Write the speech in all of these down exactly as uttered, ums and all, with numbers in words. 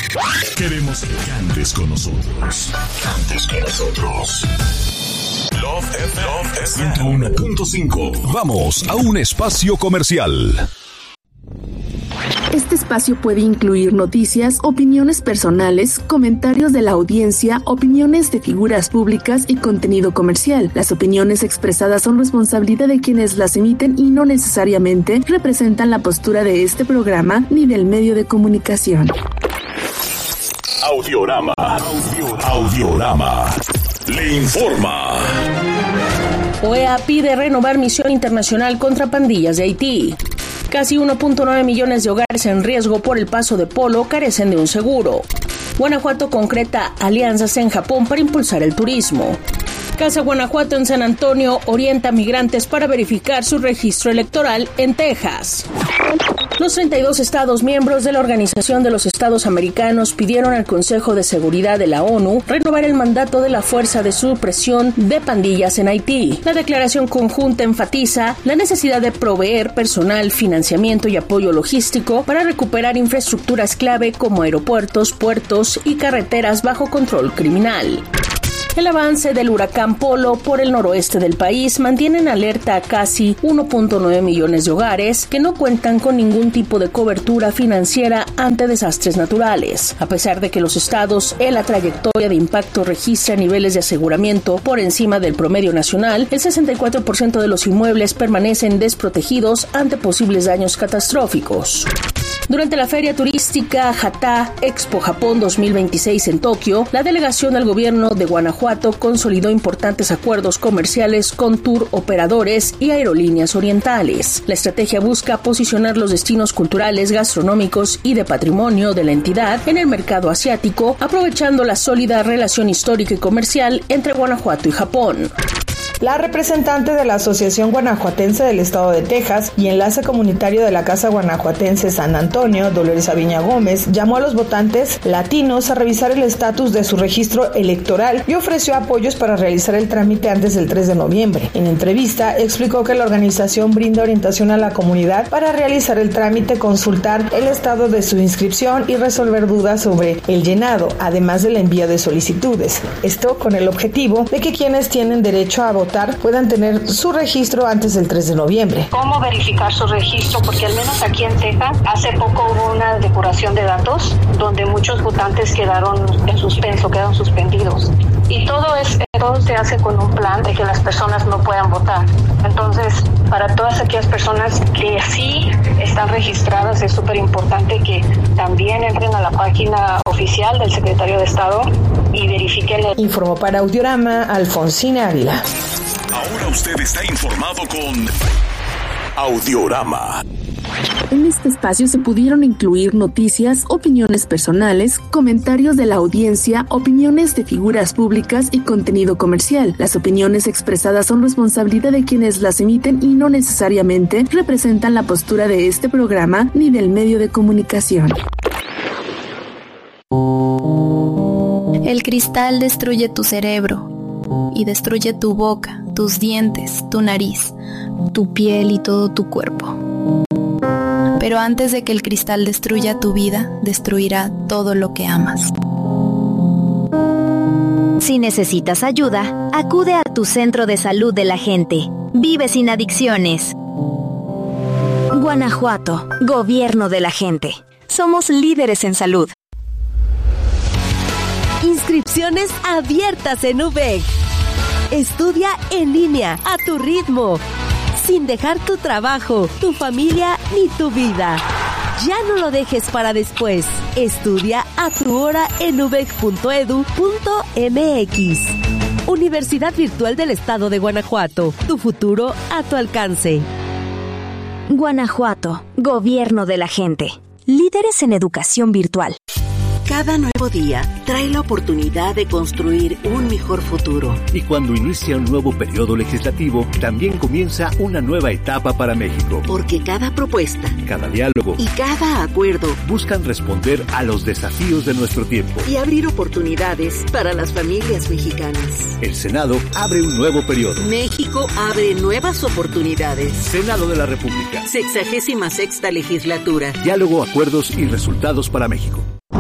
Queremos que cantes con nosotros. Cantes con nosotros. Love F M ciento uno punto cinco. Vamos a un espacio comercial. Este espacio puede incluir noticias, opiniones personales, comentarios de la audiencia, opiniones de figuras públicas y contenido comercial. Las opiniones expresadas son responsabilidad de quienes las emiten y no necesariamente representan la postura de este programa ni del medio de comunicación. Audiorama. Audiorama. Audiorama. Le informa. O E A pide renovar misión internacional contra pandillas de Haití. Casi uno punto nueve millones de hogares en riesgo por el paso de polo carecen de un seguro. Guanajuato concreta alianzas en Japón para impulsar el turismo. Casa Guanajuato en San Antonio orienta a migrantes para verificar su registro electoral en Texas. Los treinta y dos estados miembros de la Organización de los Estados Americanos pidieron al Consejo de Seguridad de la ONU renovar el mandato de la Fuerza de Supresión de Pandillas en Haití. La declaración conjunta enfatiza la necesidad de proveer personal, financiamiento y apoyo logístico para recuperar infraestructuras clave como aeropuertos, puertos y carreteras bajo control criminal. El avance del huracán Polo por el noroeste del país mantiene en alerta a casi uno punto nueve millones de hogares que no cuentan con ningún tipo de cobertura financiera ante desastres naturales. A pesar de que los estados en la trayectoria de impacto registran niveles de aseguramiento por encima del promedio nacional, el sesenta y cuatro por ciento de los inmuebles permanecen desprotegidos ante posibles daños catastróficos. Durante la feria turística Hatha Expo Japón dos mil veintiséis en Tokio, la delegación del gobierno de Guanajuato consolidó importantes acuerdos comerciales con tour operadores y aerolíneas orientales. La estrategia busca posicionar los destinos culturales, gastronómicos y de patrimonio de la entidad en el mercado asiático, aprovechando la sólida relación histórica y comercial entre Guanajuato y Japón. La representante de la Asociación Guanajuatense del Estado de Texas y enlace comunitario de la Casa Guanajuatense San Antonio, Dolores Aviña Gómez, llamó a los votantes latinos a revisar el estatus de su registro electoral y ofreció apoyos para realizar el trámite antes del tres de noviembre. En entrevista, explicó que la organización brinda orientación a la comunidad para realizar el trámite, consultar el estado de su inscripción y resolver dudas sobre el llenado, además del envío de solicitudes. Esto con el objetivo de que quienes tienen derecho a votar puedan tener su registro antes del tres de noviembre. ¿Cómo verificar su registro? Porque al menos aquí en Texas hace poco hubo una depuración de datos donde muchos votantes quedaron en suspenso, quedaron suspendidos. Y todo, es, todo se hace con un plan de que las personas no puedan votar. Entonces, para todas aquellas personas que sí están registradas, es súper importante que también entren a la página oficial del Secretario de Estado y verifiquen. El... Informó para Audiorama Alfonsina Ávila. Ahora usted está informado con Audiorama. En este espacio se pudieron incluir noticias, opiniones personales, comentarios de la audiencia, opiniones de figuras públicas y contenido comercial. Las opiniones expresadas son responsabilidad de quienes las emiten y no necesariamente representan la postura de este programa ni del medio de comunicación. El cristal destruye tu cerebro y destruye tu boca, tus dientes, tu nariz, tu piel y todo tu cuerpo. Pero antes de que el cristal destruya tu vida, destruirá todo lo que amas. Si necesitas ayuda, acude a tu centro de salud de la gente. Vive sin adicciones. Guanajuato, Gobierno de la gente. Somos líderes en salud. Inscripciones abiertas en U B E C. Estudia en línea, a tu ritmo, sin dejar tu trabajo, tu familia ni tu vida. Ya no lo dejes para después. Estudia a tu hora en u b e c punto e d u punto m x. Universidad Virtual del Estado de Guanajuato. Tu futuro a tu alcance. Guanajuato, Gobierno de la gente. Líderes en educación virtual. Cada nuevo día trae la oportunidad de construir un mejor futuro. Y cuando inicia un nuevo periodo legislativo, también comienza una nueva etapa para México. Porque cada propuesta, cada diálogo y cada acuerdo buscan responder a los desafíos de nuestro tiempo y abrir oportunidades para las familias mexicanas. El Senado abre un nuevo periodo. México abre nuevas oportunidades. Senado de la República. Sexagésima sexta legislatura. Diálogo, acuerdos y resultados para México.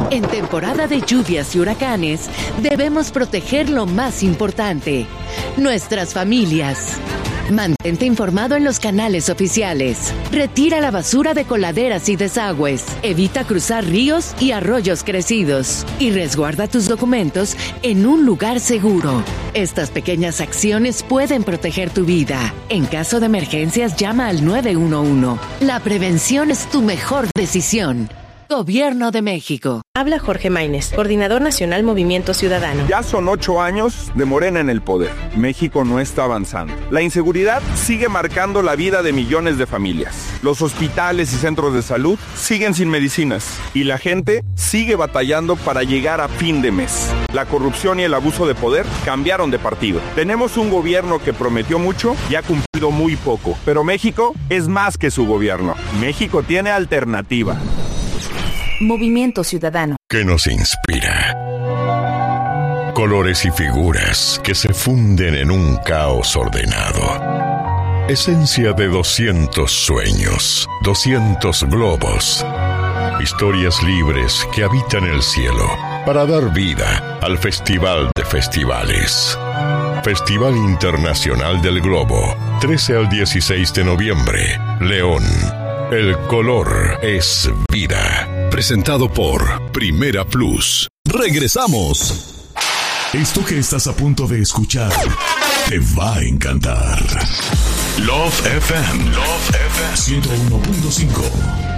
En temporada de lluvias y huracanes, debemos proteger lo más importante, nuestras familias. Mantente informado en los canales oficiales. Retira la basura de coladeras y desagües. Evita cruzar ríos y arroyos crecidos. Y resguarda tus documentos en un lugar seguro. Estas pequeñas acciones pueden proteger tu vida. En caso de emergencias, llama al nueve uno uno. La prevención es tu mejor decisión. Gobierno de México. Habla Jorge Maínez, Coordinador Nacional Movimiento Ciudadano. Ya son ocho años de Morena en el poder. México no está avanzando. La inseguridad sigue marcando la vida de millones de familias. Los hospitales y centros de salud siguen sin medicinas. Y la gente sigue batallando para llegar a fin de mes. La corrupción y el abuso de poder cambiaron de partido. Tenemos un gobierno que prometió mucho y ha cumplido muy poco. Pero México es más que su gobierno. México tiene alternativa. Movimiento Ciudadano. Que nos inspira. Colores y figuras que se funden en un caos ordenado. Esencia de doscientos sueños, doscientos globos. Historias libres que habitan el cielo para dar vida al Festival de Festivales. Festival Internacional del Globo, trece al dieciséis de noviembre, León. El color es vida. Presentado por Primera Plus. Regresamos. Esto que estás a punto de escuchar te va a encantar. Love F M. Love F M. ciento uno punto cinco.